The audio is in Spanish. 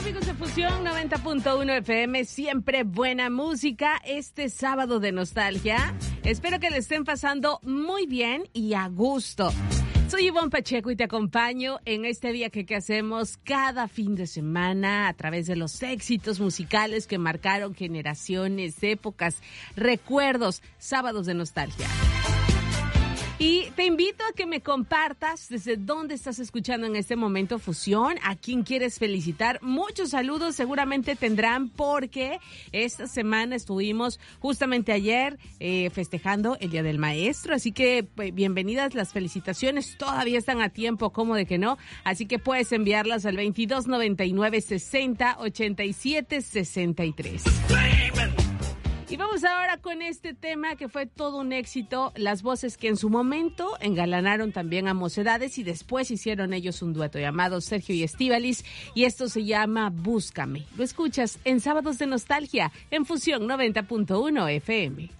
amigos de Fusión 90.1 FM, siempre buena música este sábado de nostalgia. Espero que le estén pasando muy bien y a gusto. Soy Ivonne Pacheco y te acompaño en este día que hacemos cada fin de semana a través de los éxitos musicales que marcaron generaciones, épocas, recuerdos, sábados de nostalgia. Y te invito a que me compartas desde dónde estás escuchando en este momento Fusión, a quién quieres felicitar. Muchos saludos seguramente tendrán porque esta semana estuvimos justamente ayer festejando el Día del Maestro, así que bienvenidas las felicitaciones, todavía están a tiempo, ¿cómo de que no? Así que puedes enviarlas al 2299 60 87 63. Y vamos ahora con este tema que fue todo un éxito, las voces que en su momento engalanaron también a Mocedades y después hicieron ellos un dueto llamado Sergio y Estíbaliz, y esto se llama Búscame. Lo escuchas en Sábados de Nostalgia, en Fusión 90.1 FM.